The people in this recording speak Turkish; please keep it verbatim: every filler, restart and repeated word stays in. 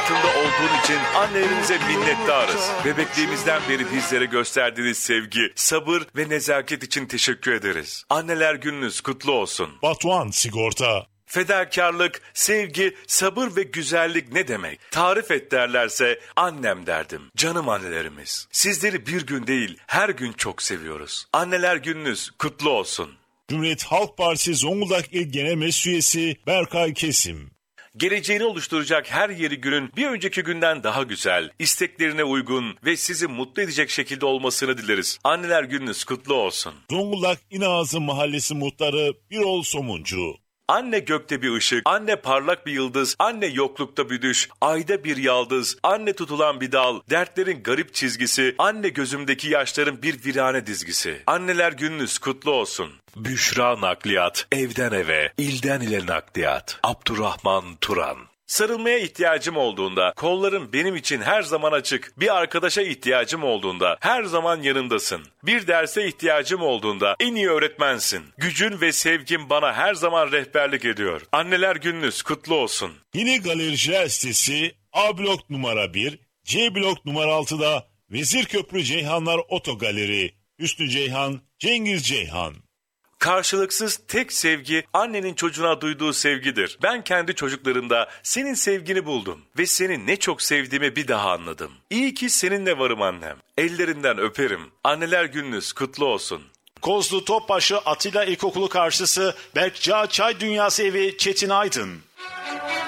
hayatında olduğun için annelerimize minnettarız. Bebekliğimizden beri bizlere gösterdiğiniz sevgi, sabır ve nezaket için teşekkür ederiz. Anneler gününüz kutlu olsun. Batuhan Sigorta. Fedakarlık, sevgi, sabır ve güzellik ne demek? Tarif et derlerse annem derdim. Canım annelerimiz. Sizleri bir gün değil her gün çok seviyoruz. Anneler gününüz kutlu olsun. Cumhuriyet Halk Partisi Zonguldak İl Genel Meclis Üyesi Berkay Kesim. Geleceğini oluşturacak her yeri günün bir önceki günden daha güzel, isteklerine uygun ve sizi mutlu edecek şekilde olmasını dileriz. Anneler gününüz kutlu olsun. Zonguldak İnağızı Mahallesi Muhtarı Birol Somuncu. Anne gökte bir ışık, anne parlak bir yıldız, anne yoklukta bir düş, ayda bir yaldız, anne tutulan bir dal, dertlerin garip çizgisi, anne gözümdeki yaşların bir virane dizgisi. Anneler gününüz kutlu olsun. Büşra Nakliyat, evden eve, ilden ile nakliyat. Abdurrahman Turan. Sarılmaya ihtiyacım olduğunda, kollarım benim için her zaman açık. Bir arkadaşa ihtiyacım olduğunda, her zaman yanımdasın. Bir derse ihtiyacım olduğunda, en iyi öğretmensin. Gücün ve sevgin bana her zaman rehberlik ediyor. Anneler gününüz kutlu olsun. Yeni galericiler sitesi A blok numara bir, C blok numara altıda Vezirköprü Ceyhanlar Otogaleri. Hüsnü Ceyhan, Cengiz Ceyhan. Karşılıksız tek sevgi annenin çocuğuna duyduğu sevgidir. Ben kendi çocuklarımda senin sevgini buldum ve seni ne çok sevdiğimi bir daha anladım. İyi ki seninle varım annem. Ellerinden öperim. Anneler gününüz kutlu olsun. Kozlu Topbaşı Atilla İlkokulu karşısı Berkca Çay Dünyası Evi Çetin Aydın.